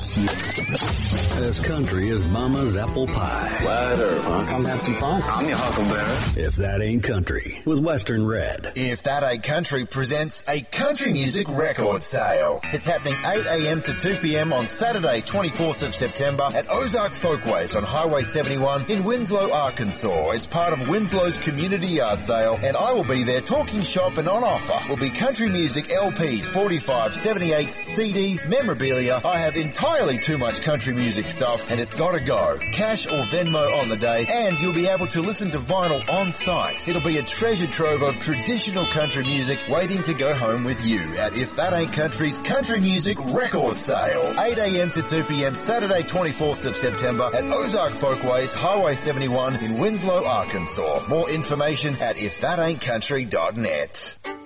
As country as Mama's apple pie. Ladder, huh? Come have some fun. I'm your huckleberry. If That Ain't Country with Western Red. If That Ain't Country presents a country music record sale. It's happening 8 a.m. to 2 p.m. on Saturday, 24th of September at Ozark Folkways on Highway 71 in Winslow, Arkansas. It's part of Winslow's community yard sale, and I will be there talking shop, and on offer will be country music LPs, 45, 78s, CDs, memorabilia. I have entirely too much country music stuff, and it's gotta go. Cash or Venmo on the day, and you'll be able to listen to vinyl on site. It'll be a treasure trove of traditional country music waiting to go home with you at If That Ain't Country's Country Music Record Sale. 8 a.m. to 2 p.m. Saturday, 24th of September at Ozark Folkways, Highway 71 in Winslow, Arkansas. More information at ifthataincountry.net.